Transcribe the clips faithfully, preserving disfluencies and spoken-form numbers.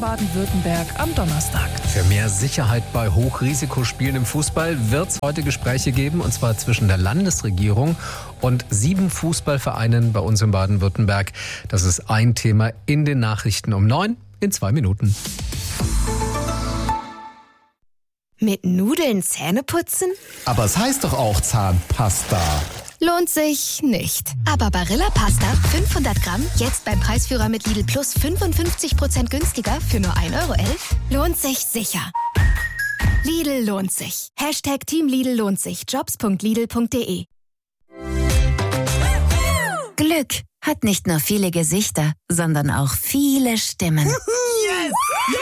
Baden-Württemberg am Donnerstag. Für mehr Sicherheit bei Hochrisikospielen im Fußball wird es heute Gespräche geben, und zwar zwischen der Landesregierung und sieben Fußballvereinen bei uns in Baden-Württemberg. Das ist ein Thema in den Nachrichten um neun in zwei Minuten. Mit Nudeln Zähne putzen? Aber es heißt doch auch Zahnpasta. Lohnt sich nicht. Aber Barilla Pasta fünfhundert Gramm, jetzt beim Preisführer mit Lidl Plus fünfundfünfzig Prozent günstiger für nur ein Euro elf, lohnt sich sicher. Lidl lohnt sich. Hashtag Team Lidl lohnt sich. jobs punkt lidl punkt de. Glück hat nicht nur viele Gesichter, sondern auch viele Stimmen. Yes!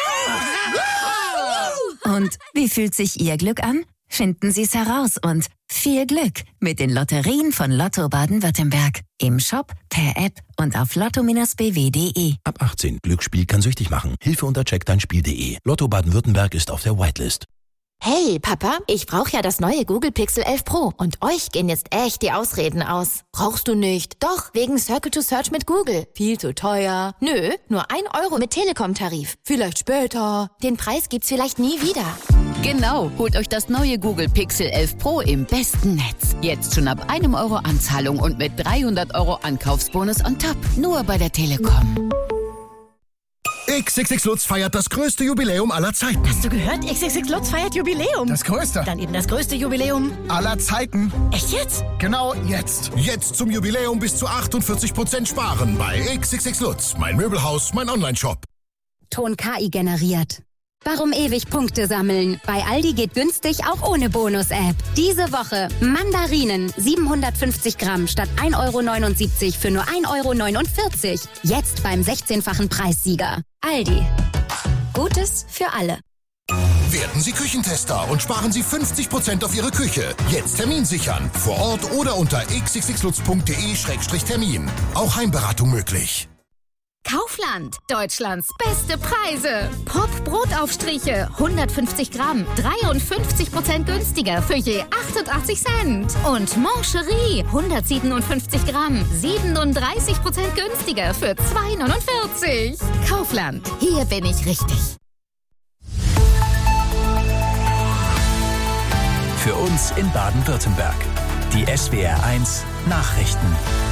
Und wie fühlt sich Ihr Glück an? Finden Sie es heraus und viel Glück mit den Lotterien von Lotto Baden-Württemberg. Im Shop, per App und auf lotto Bindestrich b w punkt de. Ab achtzehn. Glücksspiel kann süchtig machen. Hilfe unter check dein spiel punkt de. Lotto Baden-Württemberg ist auf der Whitelist. Hey, Papa, ich brauche ja das neue Google Pixel elf Pro und euch gehen jetzt echt die Ausreden aus. Brauchst du nicht? Doch, wegen Circle to Search mit Google. Viel zu teuer. Nö, nur ein Euro mit Telekom-Tarif. Vielleicht später. Den Preis gibt's vielleicht nie wieder. Genau, holt euch das neue Google Pixel elf Pro im besten Netz. Jetzt schon ab einem Euro Anzahlung und mit dreihundert Euro Ankaufsbonus on top. Nur bei der Telekom. X X X Lutz feiert das größte Jubiläum aller Zeiten. Hast du gehört? X X X Lutz feiert Jubiläum. Das größte. Dann eben das größte Jubiläum aller Zeiten. Echt jetzt? Genau jetzt. Jetzt zum Jubiläum bis zu achtundvierzig Prozent sparen bei X X X Lutz. Mein Möbelhaus, mein Online-Shop. Ton K I generiert. Warum ewig Punkte sammeln? Bei Aldi geht günstig auch ohne Bonus-App. Diese Woche Mandarinen siebenhundertfünfzig Gramm statt ein Euro neunundsiebzig für nur ein Euro neunundvierzig. Jetzt beim sechzehnfachen Preissieger. Aldi. Gutes für alle. Werden Sie Küchentester und sparen Sie fünfzig Prozent auf Ihre Küche. Jetzt Termin sichern. Vor Ort oder unter x x x lutz punkt de Schrägstrich Termin. Auch Heimberatung möglich. Kaufland, Deutschlands beste Preise. Pop Brotaufstriche, hundertfünfzig Gramm, dreiundfünfzig Prozent günstiger für je achtundachtzig Cent. Und Moncherie, hundertsiebenundfünfzig Gramm, siebenunddreißig Prozent günstiger für zwei neunundvierzig. Kaufland, hier bin ich richtig. Für uns in Baden-Württemberg. Die S W R eins Nachrichten.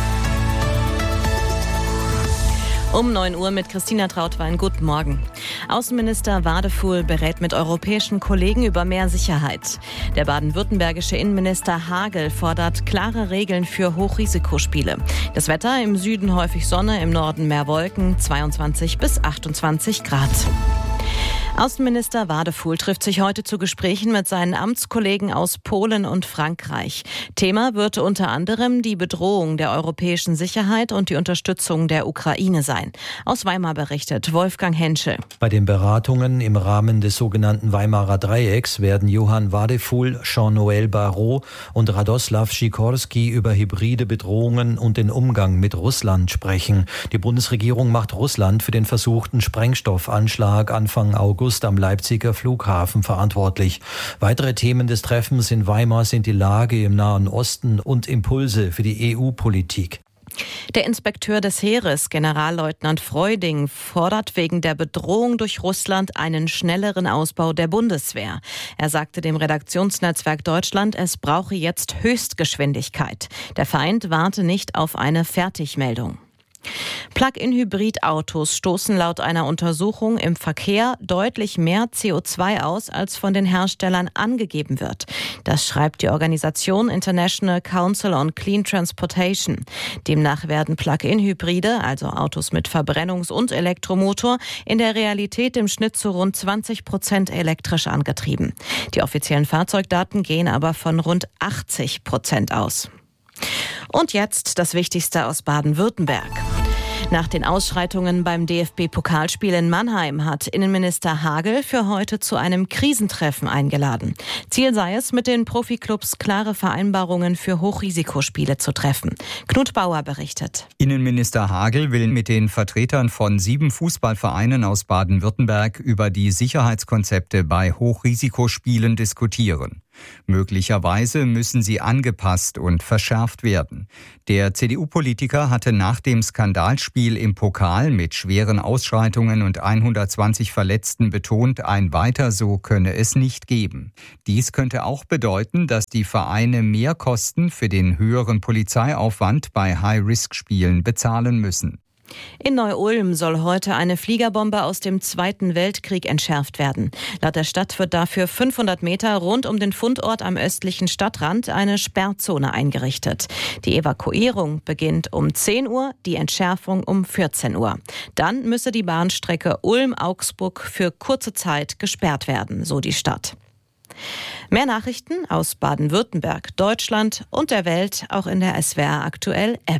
Um neun Uhr mit Christina Trautwein. Guten Morgen. Außenminister Wadefuhl berät mit europäischen Kollegen über mehr Sicherheit. Der baden-württembergische Innenminister Hagel fordert klare Regeln für Hochrisikospiele. Das Wetter: im Süden häufig Sonne, im Norden mehr Wolken, zweiundzwanzig bis achtundzwanzig Grad. Außenminister Wadefuhl trifft sich heute zu Gesprächen mit seinen Amtskollegen aus Polen und Frankreich. Thema wird unter anderem die Bedrohung der europäischen Sicherheit und die Unterstützung der Ukraine sein. Aus Weimar berichtet Wolfgang Henschel. Bei den Beratungen im Rahmen des sogenannten Weimarer Dreiecks werden Johann Wadefuhl, Jean-Noël Barrot und Radoslav Sikorski über hybride Bedrohungen und den Umgang mit Russland sprechen. Die Bundesregierung macht Russland für den versuchten Sprengstoffanschlag Anfang August am Leipziger Flughafen verantwortlich. Weitere Themen des Treffens in Weimar sind die Lage im Nahen Osten und Impulse für die E U-Politik. Der Inspekteur des Heeres, Generalleutnant Freuding, fordert wegen der Bedrohung durch Russland einen schnelleren Ausbau der Bundeswehr. Er sagte dem Redaktionsnetzwerk Deutschland, es brauche jetzt Höchstgeschwindigkeit. Der Feind warte nicht auf eine Fertigmeldung. Plug-in-Hybrid-Autos stoßen laut einer Untersuchung im Verkehr deutlich mehr C O zwei aus, als von den Herstellern angegeben wird. Das schreibt die Organisation International Council on Clean Transportation. Demnach werden Plug-in-Hybride, also Autos mit Verbrennungs- und Elektromotor, in der Realität im Schnitt zu rund zwanzig Prozent elektrisch angetrieben. Die offiziellen Fahrzeugdaten gehen aber von rund achtzig Prozent aus. Und jetzt das Wichtigste aus Baden-Württemberg. Nach den Ausschreitungen beim D F B-Pokalspiel in Mannheim hat Innenminister Hagel für heute zu einem Krisentreffen eingeladen. Ziel sei es, mit den Profiklubs klare Vereinbarungen für Hochrisikospiele zu treffen. Knut Bauer berichtet. Innenminister Hagel will mit den Vertretern von sieben Fußballvereinen aus Baden-Württemberg über die Sicherheitskonzepte bei Hochrisikospielen diskutieren. Möglicherweise müssen sie angepasst und verschärft werden. Der C D U-Politiker hatte nach dem Skandalspiel im Pokal mit schweren Ausschreitungen und hundertzwanzig Verletzten betont, ein Weiter so könne es nicht geben. Dies könnte auch bedeuten, dass die Vereine mehr Kosten für den höheren Polizeiaufwand bei High-Risk-Spielen bezahlen müssen. In Neu-Ulm soll heute eine Fliegerbombe aus dem Zweiten Weltkrieg entschärft werden. Laut der Stadt wird dafür fünfhundert Meter rund um den Fundort am östlichen Stadtrand eine Sperrzone eingerichtet. Die Evakuierung beginnt um zehn Uhr, die Entschärfung um vierzehn Uhr. Dann müsse die Bahnstrecke Ulm-Augsburg für kurze Zeit gesperrt werden, so die Stadt. Mehr Nachrichten aus Baden-Württemberg, Deutschland und der Welt auch in der S W R aktuell App.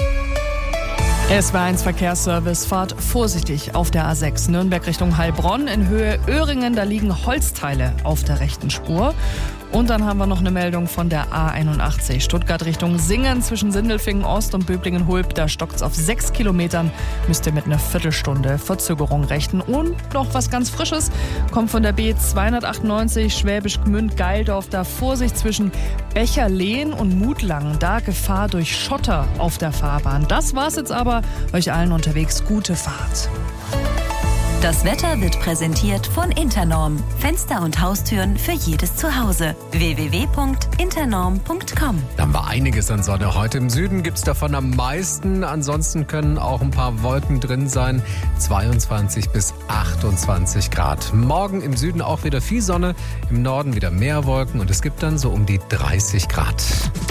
S W R eins Verkehrsservice, fahrt vorsichtig auf der A sechs Nürnberg Richtung Heilbronn in Höhe Öhringen. Da liegen Holzteile auf der rechten Spur. Und dann haben wir noch eine Meldung von der A einundachtzig Stuttgart Richtung Singen zwischen Sindelfingen Ost und Böblingen-Hulb. Da stockt es auf sechs Kilometern. Müsst ihr mit einer Viertelstunde Verzögerung rechnen. Und noch was ganz Frisches kommt von der B zweihundertachtundneunzig Schwäbisch Gmünd-Geildorf. Da Vorsicht zwischen Becherlehn und Mutlangen. Da Gefahr durch Schotter auf der Fahrbahn. Das war's jetzt aber. Euch allen unterwegs gute Fahrt. Das Wetter wird präsentiert von Internorm. Fenster und Haustüren für jedes Zuhause. w w w punkt internorm punkt com. Da haben wir einiges an Sonne. Heute im Süden gibt es davon am meisten. Ansonsten können auch ein paar Wolken drin sein. zweiundzwanzig bis achtundzwanzig Grad. Morgen im Süden auch wieder viel Sonne. Im Norden wieder mehr Wolken. Und es gibt dann so um die dreißig Grad.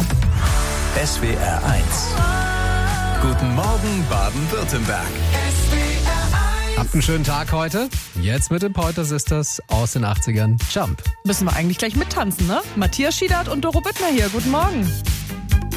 S W R eins. Guten Morgen, Baden-Württemberg. Habt einen schönen Tag heute. Jetzt mit den Pointer Sisters aus den achtzigern. Jump. Müssen wir eigentlich gleich mittanzen, ne? Matthias Schiedert und Doro Büttner hier. Guten Morgen.